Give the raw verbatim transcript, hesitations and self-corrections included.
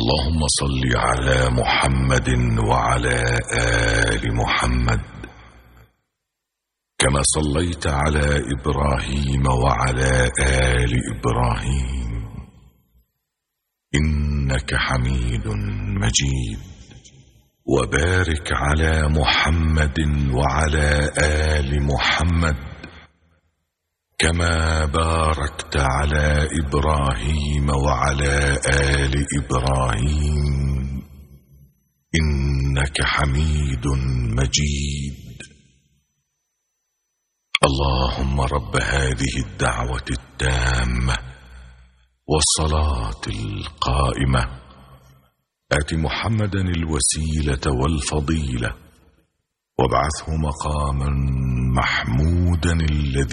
اللهم صل على محمد وعلى آل محمد كما صليت على إبراهيم وعلى آل إبراهيم إنك حميد مجيد. وبارك على محمد وعلى آل محمد كما باركت على إبراهيم وعلى آل إبراهيم إنك حميد مجيد. اللهم رب هذه الدعوة التامة والصلاة القائمة آت محمدا الوسيلة والفضيلة وابعثه مقاما محمودا الذي